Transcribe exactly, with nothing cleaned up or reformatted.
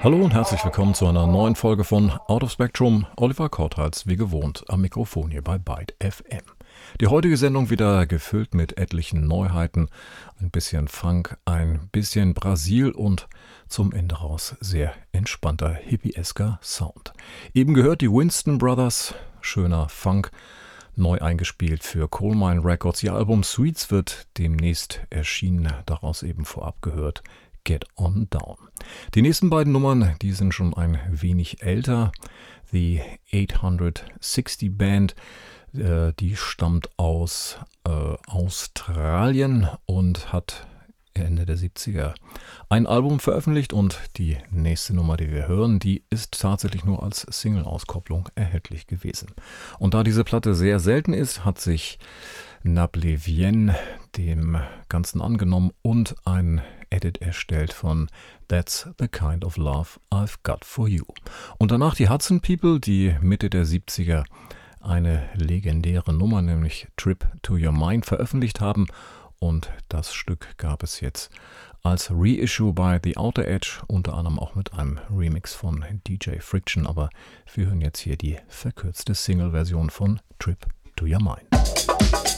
Hallo und herzlich willkommen zu einer neuen Folge von Out of Spectrum. Oliver Korthals, wie gewohnt, am Mikrofon hier bei Byte F M. Die heutige Sendung wieder gefüllt mit etlichen Neuheiten, ein bisschen Funk, ein bisschen Brasil und zum Ende raus sehr entspannter, hippiesker Sound. Eben gehört die Winston Brothers, schöner Funk, neu eingespielt für Coal Mine Records. Ihr Album Sweets wird demnächst erschienen, daraus eben vorab gehört Get On Down. Die nächsten beiden Nummern, die sind schon ein wenig älter. The achthundertsechzig Band, äh, die stammt aus äh, Australien und hat Ende der siebziger ein Album veröffentlicht, und die nächste Nummer, die wir hören, die ist tatsächlich nur als Single-Auskopplung erhältlich gewesen. Und da diese Platte sehr selten ist, hat sich Nablevien dem Ganzen angenommen und ein Edit erstellt von That's the Kind of Love I've Got for You. Und danach die Hudson People, die Mitte der siebziger eine legendäre Nummer, nämlich Trip to Your Mind, veröffentlicht haben. Und das Stück gab es jetzt als Reissue bei The Outer Edge, unter anderem auch mit einem Remix von D J Friction. Aber wir hören jetzt hier die verkürzte Single-Version von Trip to Your Mind.